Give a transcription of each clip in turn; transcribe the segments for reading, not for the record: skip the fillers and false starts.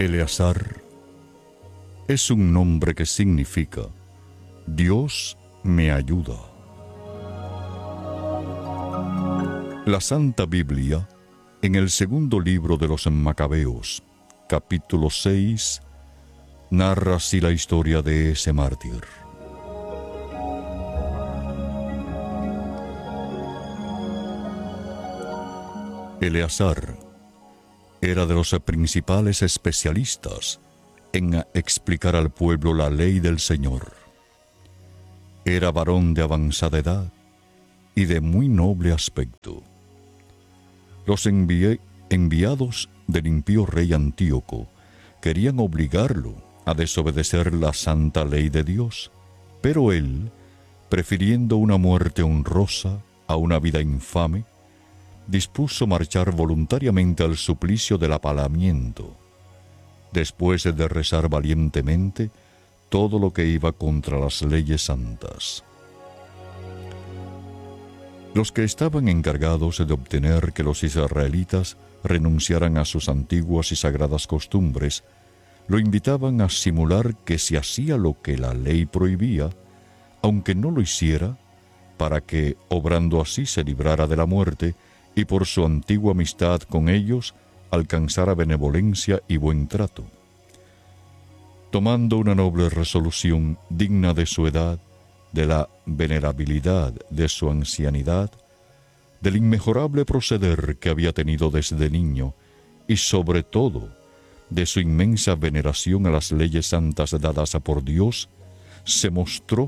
Eleazar es un nombre que significa Dios me ayuda. La Santa Biblia, en el segundo libro de los Macabeos, capítulo 6, narra así la historia de ese mártir. Eleazar era de los principales especialistas en explicar al pueblo la ley del Señor. Era varón de avanzada edad y de muy noble aspecto. Los enviados del impío rey Antíoco querían obligarlo a desobedecer la santa ley de Dios, pero él, prefiriendo una muerte honrosa a una vida infame, dispuso marchar voluntariamente al suplicio del apalamiento, después de rezar valientemente todo lo que iba contra las leyes santas. Los que estaban encargados de obtener que los israelitas renunciaran a sus antiguas y sagradas costumbres, lo invitaban a simular que se hacía lo que la ley prohibía, aunque no lo hiciera, para que, obrando así, se librara de la muerte y por su antigua amistad con ellos alcanzara benevolencia y buen trato. Tomando una noble resolución digna de su edad, de la venerabilidad de su ancianidad, del inmejorable proceder que había tenido desde niño y sobre todo de su inmensa veneración a las leyes santas dadas por Dios, se mostró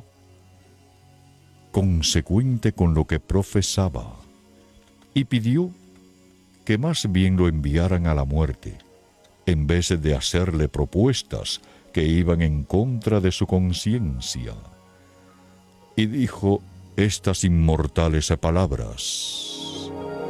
consecuente con lo que profesaba y pidió que más bien lo enviaran a la muerte, en vez de hacerle propuestas que iban en contra de su conciencia. Y dijo estas inmortales palabras: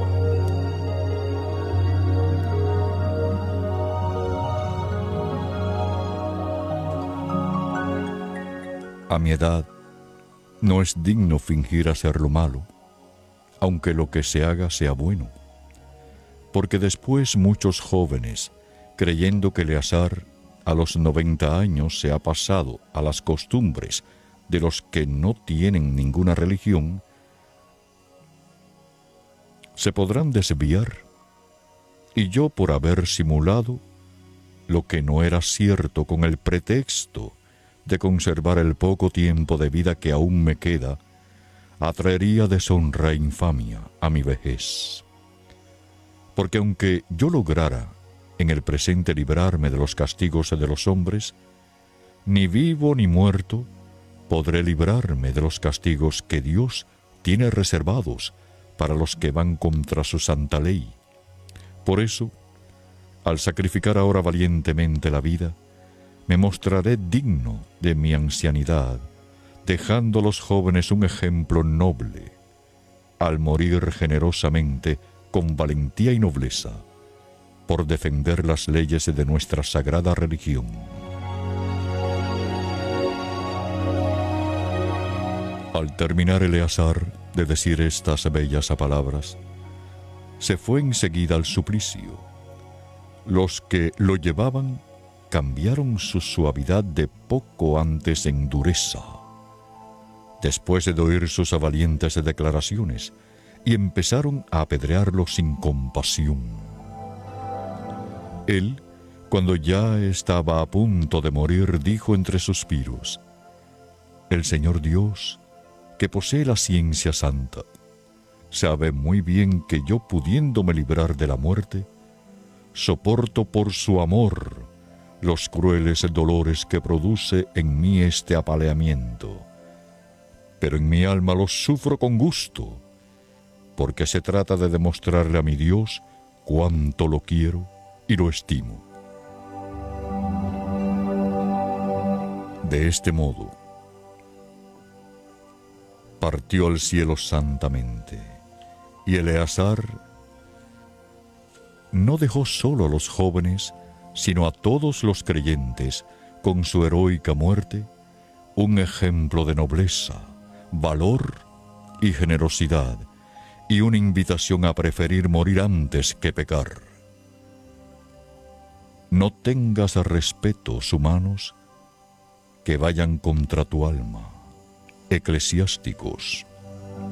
a mi edad no es digno fingir hacer lo malo, aunque lo que se haga sea bueno, porque después muchos jóvenes, creyendo que Eleazar a los 90 años se ha pasado a las costumbres de los que no tienen ninguna religión, se podrán desviar, y yo, por haber simulado lo que no era cierto con el pretexto de conservar el poco tiempo de vida que aún me queda, atraería deshonra e infamia a mi vejez. Porque aunque yo lograra en el presente librarme de los castigos de los hombres, ni vivo ni muerto podré librarme de los castigos que Dios tiene reservados para los que van contra su santa ley. Por eso, al sacrificar ahora valientemente la vida, me mostraré digno de mi ancianidad, dejando a los jóvenes un ejemplo noble, al morir generosamente con valentía y nobleza, por defender las leyes de nuestra sagrada religión. Al terminar Eleazar de decir estas bellas palabras, se fue enseguida al suplicio. Los que lo llevaban cambiaron su suavidad de poco antes en dureza, después de oír sus valientes declaraciones, y empezaron a apedrearlo sin compasión. Él, cuando ya estaba a punto de morir, dijo entre suspiros: el Señor Dios, que posee la ciencia santa, sabe muy bien que yo, pudiéndome librar de la muerte, soporto por su amor los crueles dolores que produce en mí este apaleamiento. Pero en mi alma los sufro con gusto, porque se trata de demostrarle a mi Dios cuánto lo quiero y lo estimo. De este modo, partió al cielo santamente, y Eleazar no dejó solo a los jóvenes, sino a todos los creyentes, con su heroica muerte, un ejemplo de nobleza, valor y generosidad, y una invitación a preferir morir antes que pecar. no tengas respetos humanos que vayan contra tu alma. Eclesiásticos